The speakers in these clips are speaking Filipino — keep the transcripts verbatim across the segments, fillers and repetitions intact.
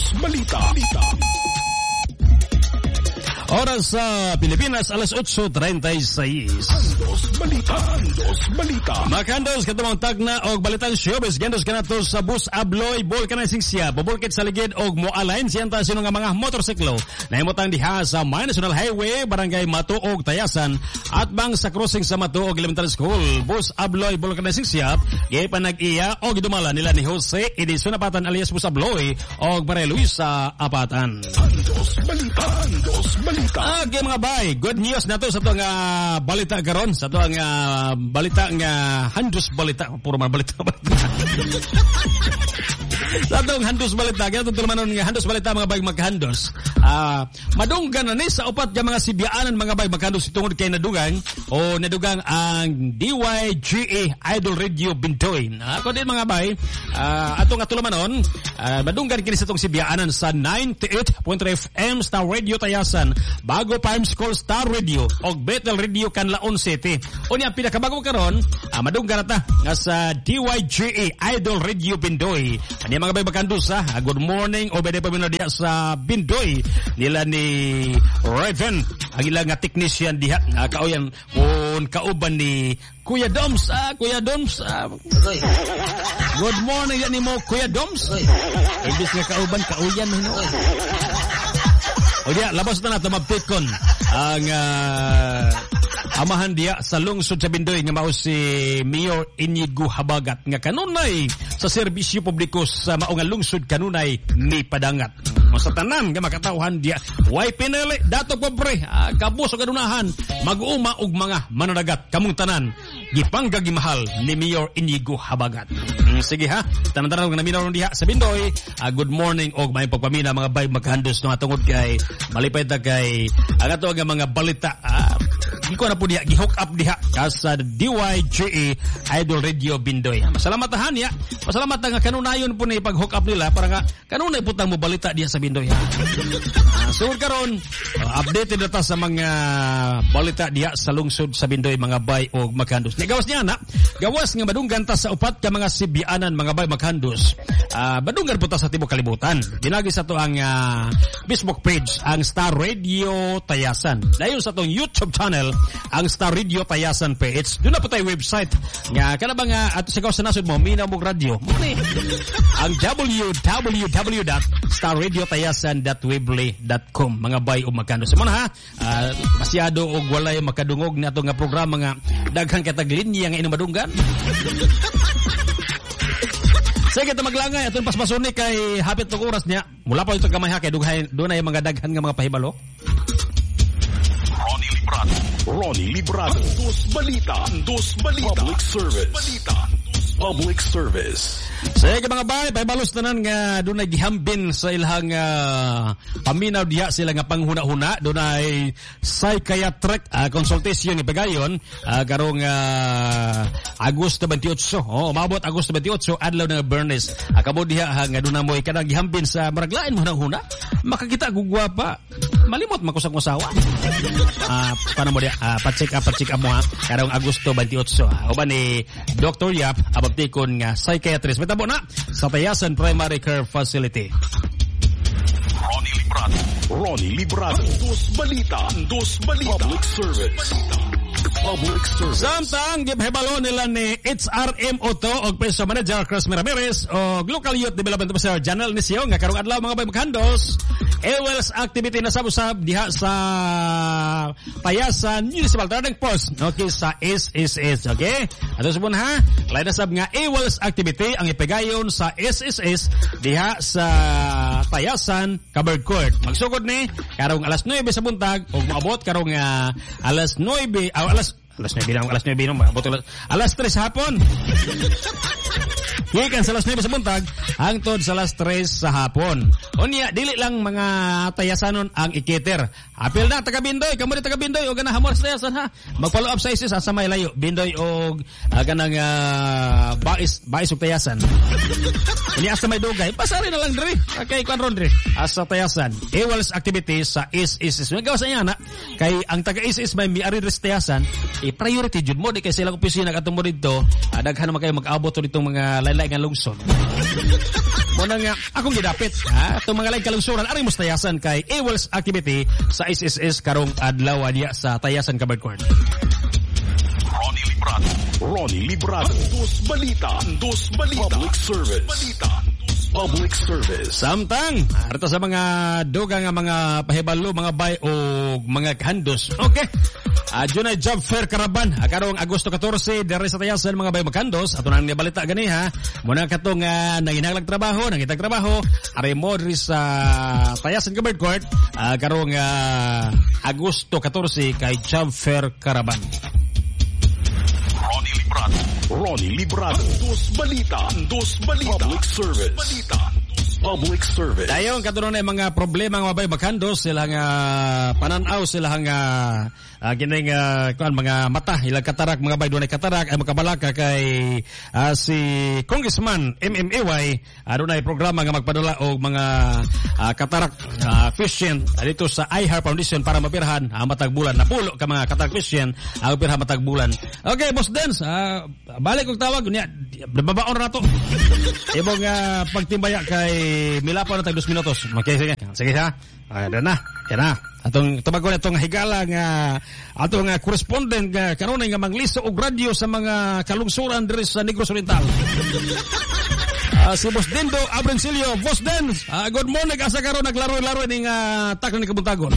Balita. Balita. Oras sa Pilipinas, alas otso treinta y seis. Andos Balita. Andos Balita. Makandos, katumang tagna og balitang showbiz. Gandos kanatos sa bus abloy, vulcanizing siya. Bubulkit sa ligid og moalain siyanta sino nga mga motorsiklo. Nahimutang diha sa May National Highway, Barangay Matuog, Tayasan. At bang sa crossing sa Matuog Elementary School. Bus abloy, vulcanizing siya. Gay pa nag-iya og dumala nila ni Jose Edison Apatan alias bus abloy og Maria Luisa Apatan. Andos Balita. Andos Balita. Okay mga bay, good news na to sa itong uh, balita karon, sa itong uh, balita nga handos balita, puro mga balita balita. Sa itong handos balita, kaya itong tulumanon nga handos balita mga bay maghandos. Uh, madunggan na ni sa upat ka mga sibyaanan mga bay maghandos itungod kay nadugang o nadugang ang D Y G A Idol Radio Bintoy. Ako din mga bay, uh, atong atulumanon, uh, madunggan kini sa itong sibyaanan sa ninety-eight point three F M Star Radio Tayasan. Bago Farms Call Star Radio og Bethel Radio Canlaon City. Unya pinakabago karon, ah, madunggan ta nga sa D Y G A Idol Radio Bindoy. Ani mga bay bakandos ha. Ah, good morning o bede pa diha sa Bindoy nila ni Raven. Ang ilang nga technician diha nga kauyan kun kauban ni Kuya Doms. Ah, Kuya Doms. Ah, good morning yan ni mo Kuya Doms. Ibis nga kauban kauyan no. O diya, labas na natin mapikon ang uh, amahan diya sa lungsod sa Bindoy nga mao si Mayor Inigo Habagat nga kanunay sa serbisyo publiko sa mao nga lungsod kanunay ni Padangat. Sa tanan nga makatawhan diya, way pinili dato pobre, ah, kabus o kadunahan, mag-uuma og mga mananagat kamong tanan gipangga gimahal ni Mayor Inigo Habagat. Mm, sige ha, tanan-tanan nga naminaw diha sa Bindoy. Ah, good morning og may pagpamina mga bay maghandos nga tungod kay malipay ta kay ang ato nga mga balita. Ah, di ko na po diha gi-hook up diha sa D Y G A Idol Radio Bindoy. Masalamat tahan ya. Masalamat nga kanunayon po ni pag-hook up nila para nga kanunay putang mo balita diha sa Bindoy. Uh, so karon uh, updated na ta sa mga balita diha sa lungsod sa Bindoy mga bay o maghandos. Ni gawas niya na, gawas nga madunggan ta sa upat ka mga sibyaanan mga bay maghandos. Uh, madunggan po ta sa tibuok kalibutan. Dinagi sa to ang uh, Facebook page ang Star Radio Tayasan. Dayon sa tong YouTube channel ang Star Radio Tayasan page. Doon na po tayo website nga kana ba nga ato sa gawas sa nasod mo Minaw Mog Radio. Ang w w w dot star radio tayasan dot weebly dot com mga bay o maghandos. Mo na ha. Uh, masyado og walay makadungog na ato nga programa nga daghang katag linya nga inumadunggan. Sige ta maglangay aton pasmasuni kay hapit og oras niya. Mula pa ito kamay ha kay dughay dunay mga daghan nga mga pahibalo. Ronnie Librado. Ronnie Librado. Andos Balita. Andos Balita. Public Service. Balita. Public Service. Sige mga bay, paibalos tanan nga dunay gihambin sa ilhang uh, paminaw diha sila nga panghuna-huna, dunay psychiatric uh, consultation ipagayon uh, karong uh, Agosto twenty-eight. Oh, umabot Agosto twenty-eight adlaw nga Bernes. Akabo diha ha, nga dunay moy kanang gihambin sa maraglain mo nang huna. Makakita og gwapa. Malimot makusag mo sawa. Ah, uh, paano mo diha uh, pa-check up, pa-check up mo ha karong Agosto twenty-eight. Uh, uban ni Doctor Yap ababtikon nga psychiatrist metabo na sa Tayasan Primary Care Facility. Ronnie Librado. Ronnie Librado. Andos Balita. Andos Balita. Public Service. Public Service. Samtang gibhebalo nila ni H R M Otto og Preso Manager Chris Ramirez og Local Youth Development Officer Janel Nisio nga karong adlaw mga bay maghandos Ewels activity na sab-usab diha sa Tayasan Municipal Turning Post okay sa S S S okay ato subon ha lain na sab nga Ewels activity ang ipegayon sa S S S diha sa Tayasan Covered Court magsugod ni karong alas nuwebe sa buntag ug moabot karong uh, alas nuwebe aw alas alas nuwebe na alas nuwebe no moabot alas tres hapon. Gikan sa alas nuwebe sa buntag hangtod sa alas tres sa hapon. Unya dili lang mga Tayasanon ang ikiter. Apil na taga Bindoy, kamo di taga Bindoy o ganahan mo sa Tayasan ha. Mag-follow up sa isis sa may layo Bindoy og uh, ganang uh, bais bais og Tayasan. Unya sa may dugay, pasari na lang diri. Okay, kwan ron diri. Asa Tayasan, Ewels activities sa S S S. Magawa sa ina na kay ang taga S S S may miari sa Tayasan, i-priority jud mo di kay silang opisina katong mo dito, uh, daghan naman kayo mag-abot to ditong mga lain-lain nga lungsod. Mo na nga akong gidapit, ha, itong mga lain kalungsuran ari mos tayasan kay A-Wells activity sa S S S karong adlaw diya sa Tayasan Cabadcorn. Ronnie Librado. Ronnie Librado. Dos balita. Dos balita. Public service. Balita. Public service. Samtang, arito sa mga dugang nga mga pahibalo, mga bay o mga kandos. Okay. Adyo na job fair Caravan. Karong Agosto fourteen, dere sa Tayasan mga bay magkandos. Ato nang balita gani ha. Muna katong uh, nanginahanglang trabaho, nangitag trabaho. Are mo diri sa Tayasan Cabadcorn. Uh, karong uh, Agosto fourteen kay job fair Caravan. Ronnie Librado. Ronnie Librado. Dos balita. Dos balita. Public service. Balita. Public service. Dayon kadto na mga problema nga mabay bakandos sila nga pananaw sila nga uh, kining uh, kuan mga mata ilang katarak mga bay dunay katarak ay makabalaka kay uh, si Congressman M M A Y adunay programa nga magpadala og mga uh, katarak uh, patient dito sa iHeart Foundation para mapirhan uh, matag bulan napulo ka mga katarak patient ang uh, pirhan matag bulan. Okay, Boss Dance, uh, balik og tawag niya babaon ra to. Ibong uh, pagtimbaya kay Milapo na tag dos minutos. Okay, sige. Sige ha. Ay, na. Yan na. Atong tumagon itong higala nga atong nga correspondent nga karon nga mangliso og radyo sa mga kalungsuran diri sa Negros Oriental. Uh, si Boss Dindo Abrencilio. Boss Dance, uh, good morning. Asa karon naglaro-laro ning uh, takon ni Kabuntagon.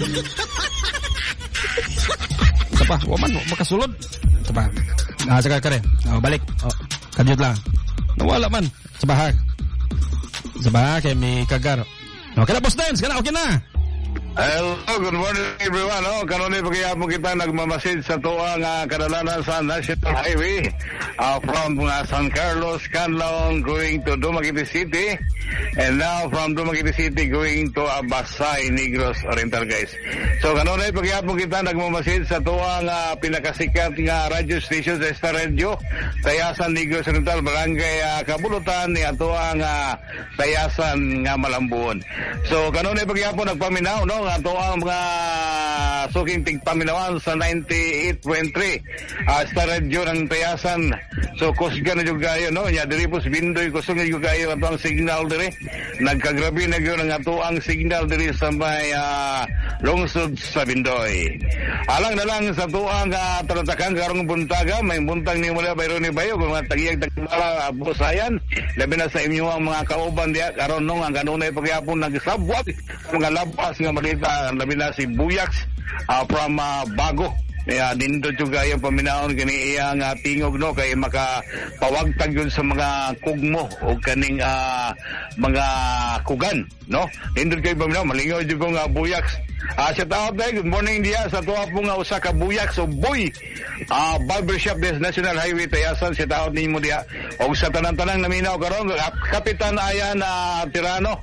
Sapa, waman makasulod. Sapa. Ah, saka kare. Oh, balik. Oh, kadyot lang. Nawala man. Sabahag. Sabahag kay mi kagar. Okay na, Boss Dance, kana okay na. Hello, good morning everyone. Oh, kanunay pagkayapon kita nagmamasid sa tuwa nga kadalanan sa National Highway uh, from uh, San Carlos, Canlaon going to Dumaguete City and now from Dumaguete City going to Abasay, Negros Oriental, guys. So kanunay pagkayapon kita nagmamasid sa tuwa nga pinakasikat nga radio station sa Star Radio, Tayasan, Negros Oriental, Barangay uh, Kabulutan ni atuwa nga Tayasan nga Malambon. So kanunay pagkayapon nagpaminaw no ato ang mga suking tigpaminawan sa ninety-eight point three uh, Star Radio ng Tayasan. So kusga na yung gayo no nya diri po bindoy kusog na yung gayo ato ang signal diri nagkagrabe na gyud ang ato ang signal diri sa may uh, lungsod sa Bindoy. Alang na lang sa tuang uh, talatakan karong buntaga may buntag ni mula bayro ni bayo kung tagiyag tagmala busayan labi na sa inyo ang mga kauban diya karon no ang kanunay pagyapon nagsabwat mga labas nga malita labi na si Buyaks uh, from uh, Bago. Yeah, dindot juga yung paminaon kani iyang uh, tingog no kay makapawagtag yun sa mga kugmo o kaning uh, mga kugan no. Dindot kay paminaon malingaw jud ko nga Buyaks. Ah, uh, sa tao tayo, good morning dia sa tuwa po nga usa ka Buyaks o boy. Ah, uh, barbershop des National Highway Tayasan sa tao nimo dia. Og sa tanan-tanan naminaw karon Kapitan Ayan uh, Tirano.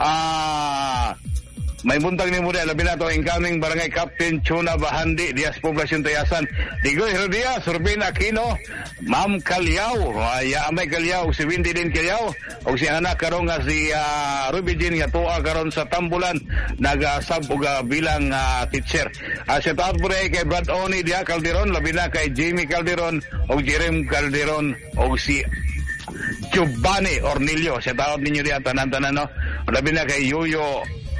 Ah, uh, may buntag ni Mura, labi na to incoming Barangay Captain Chuna Bahandi, Dias Poblasyon Tayasan. Digoy Herodia, Sorbin Aquino, Ma'am Kalyaw, ya Amay Kalyaw, si Windy din Kalyaw, o si anak karon nga si uh, Ruby Jean nga tuwa karon sa Tambulan, nagasab og uh, bilang uh, teacher. Uh, sa taot po kay Brad Oni Dia Calderon, labi na kay Jamie Calderon, o Jerem Calderon, o si Giovanni Ornilio. Sa taot ninyo diya, tanan-tanan, no? Labi na kay Yoyo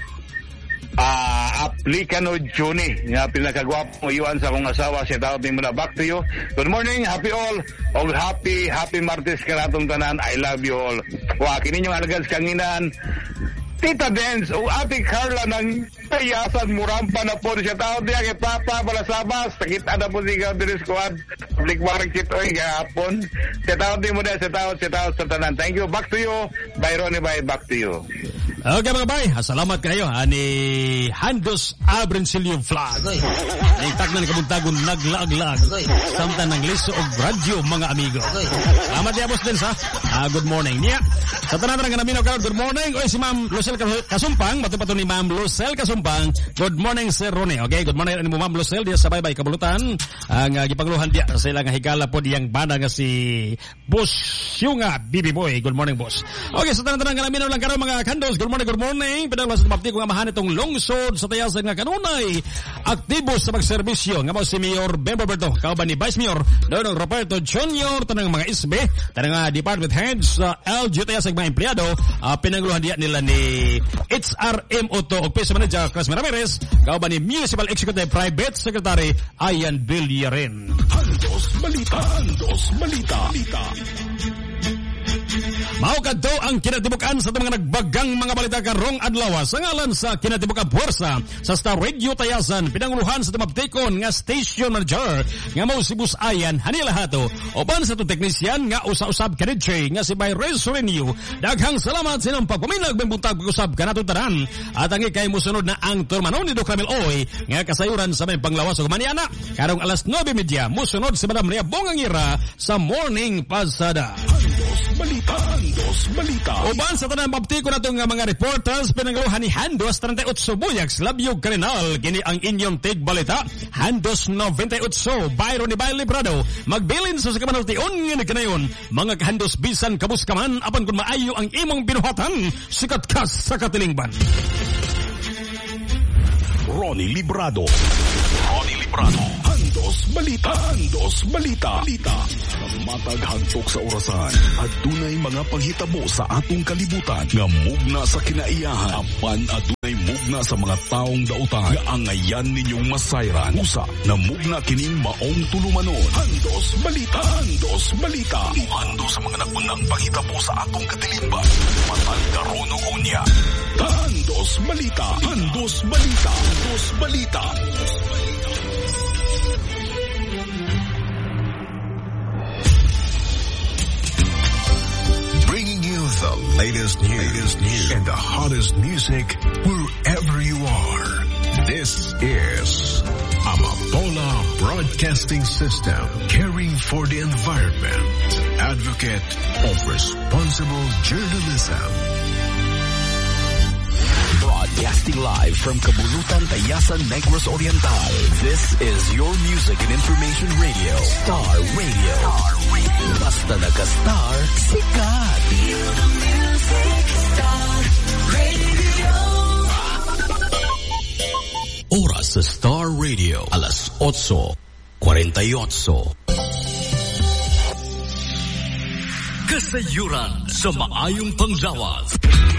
Ah, uh, Aplicano Juni nga pinakagwapong iwan sa akong asawa si tawag ni muna. Back to you. Good morning, happy all. O happy, happy Martes karatong tanan. I love you all. Wa kini yung alagad kanginan. Tita Dance o Ate Carla ng Tayasan Murampa na po siya tawag niya kay Papa Balasabas. Takita na po siya diri squad. Public market o gahapon. Siya tawag din mo na siya tawag, siya tawag sa tanan. Thank you. Back to you. Bye Ronnie, bye. Back to you. Okay mga bay, salamat kayo ani Handos Abrencilio Flag. Naitak na kabuntagon naglaag-lag. Samtang ng liso og radyo mga amigo. Salamat niya Boss Dens ha. Uh, good morning niya. Sa tanan nga naminaw karon, good morning. Oy si Ma'am Lucel Kasumpang, matupato ni Ma'am Lucel Kasumpang. Good morning Sir Ronnie. Okay, good morning ani mo Ma'am Lucel diya sa Baybay Kabulutan. Ang uh, gipangluhan diya sa ilang higala po diyang banda nga si Boss Yunga Bibi Boy. Good morning boss. Okay, sa tanan nga naminaw lang karon mga Handos. Good morning, good morning. Pinaglas sa mapti ko nga mahan itong lungsod sa tayasan nga kanunay. Aktibo sa magserbisyo nga mo si Mayor Ben Roberto, kauban ni Vice Mayor Donald Roberto Junior, tanang mga isbe, tanang nga department heads sa uh, L G U tayasan mga empleyado, uh, pinangluhan diya nila ni H R M O to o Peso Manager Cosme Ramirez, kauban ni Municipal Executive Private Secretary Ayan Villarin. Handos Balita, Handos Balita. Balita. Mao kadto ang kinatibukan sa mga nagbagang mga balita karong adlaw sa ngalan sa kinatibukang puwersa sa Star Radio Tayasan, pinanguluhan sa tumabtikon nga station manager nga mao si Bus Ayan Hanila Hato uban sa to technician nga usa-usab kanidje nga si Byron Sorenio. Daghang salamat sa inyong pagpaminag ben buntag pag-usab kanato tanan at ang ikay mosunod na ang turmanon ni Doc Ramil Oy nga kasayuran sa may panglawas ug maniana karong alas nove media mosunod si Madam Ria Bongangira sa Morning Pasada. Balita, Handos Balita. Uban sa tanang mabtiko na itong mga reporters, pinangluhan ni Handos thirty-eight Buyaks, Labyog Karinal, kini ang inyong tig balita. Handos ninety-eight, Byron ni Bail Librado, magbilin sa sakamanaltion nga nagkanayon. Mga kahandos bisan kabuskaman, apan kung maayo ang imong binuhatan, sikat kas sa katilingban. Ronnie Librado. Ronnie Librado. Handos Balita. Handos Balita. Balita. Matag hagtok sa orasan at dunay mga paghitabo sa atong kalibutan nga mugna sa kinaiyahan apan adunay mugna sa mga taong dautan nga angayan ninyong masayran usa na mugna kining maong tulumanon. Handos Balita. Handos Balita. Uhando sa mga nagpunang paghitabo sa atong katilingban matag karon og unya. Handos Balita. Handos Balita. Handos Balita. The latest news, latest news and the hottest music wherever you are. This is Amapola Broadcasting System, caring for the environment, advocate of responsible journalism. Broadcasting live from Kabulutan, Tayasan, Negros Oriental. This is your music and information radio. Star Radio. Star Radio. Basta nagka-star, sikat. Feel the music, Star Radio. Oras sa Star Radio. Alas eight forty-eight. Kasayuran sa maayong panglawas.